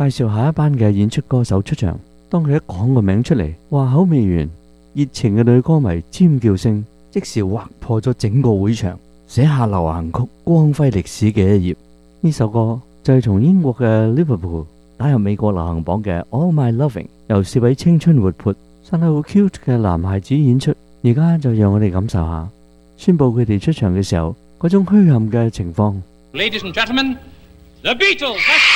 介紹下一班嘅演出歌手出場。當佢一講個名出嚟，話口未完，熱情嘅女歌迷尖叫聲即時劃破咗整個會場，寫下流行曲光輝歷史嘅一頁。呢首歌就係從英國嘅 Liverpool 打入美國流行榜嘅 All My Loving， 由4位青春活潑但係好 cute 嘅男孩子演出。而家就讓我哋感受下宣佈佢哋出場嘅時候嗰種墟冚嘅情況。 Ladies and gentlemen, The Beatles!